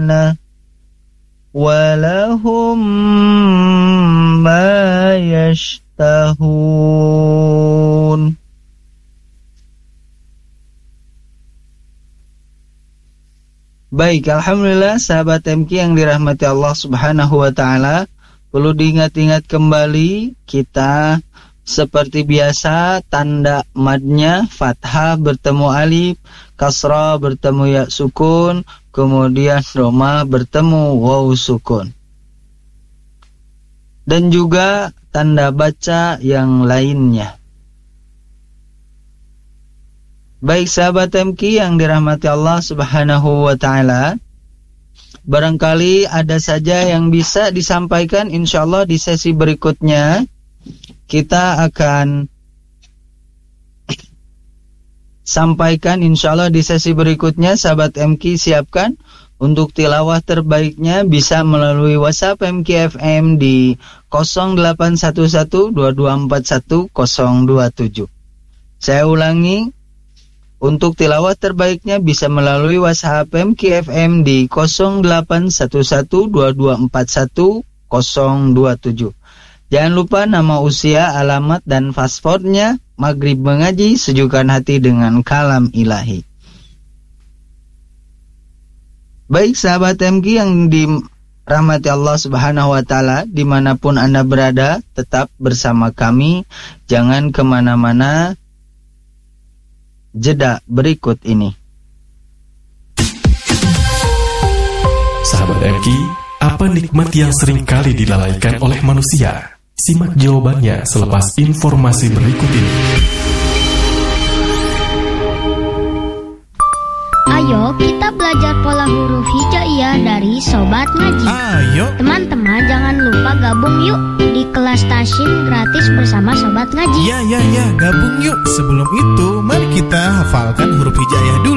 subhanahu walahum ma yashtahun. Baik, alhamdulillah sahabat MQ yang dirahmati Allah Subhanahu wa taala, perlu diingat-ingat kembali kita seperti biasa tanda madnya fathah bertemu alif, kasrah bertemu ya sukun, kemudian dhamma bertemu waw sukun. Dan juga tanda baca yang lainnya. Baik sahabat MQ yang dirahmati Allah Subhanahu wa taala, barangkali ada saja yang bisa disampaikan, insyaallah di sesi berikutnya kita akan sampaikan insyaallah di sesi berikutnya. Sahabat MQ siapkan untuk tilawah terbaiknya bisa melalui WhatsApp MQ FM di 081122410027. Saya ulangi, untuk tilawah terbaiknya bisa melalui WhatsApp MQ FM di 081122410027. Jangan lupa nama, usia, alamat, dan paspornya. Maghrib mengaji, sejukkan hati dengan kalam ilahi. Baik sahabat MQ yang dirahmati Allah Subhanahu wa taala, dimanapun Anda berada, tetap bersama kami. Jangan kemana-mana. Jeda berikut ini. Sahabat MQ, apa nikmat yang sering kali dilalaikan oleh manusia? Simak jawabannya selepas informasi berikut ini. Ayo kita belajar pola huruf hijaiyah dari Sobat Ngaji. Ayo Teman-teman jangan lupa gabung yuk di kelas tasyin gratis bersama Sobat Ngaji. Ya, gabung yuk. Sebelum itu, mari kita hafalkan huruf hijaiyah dulu.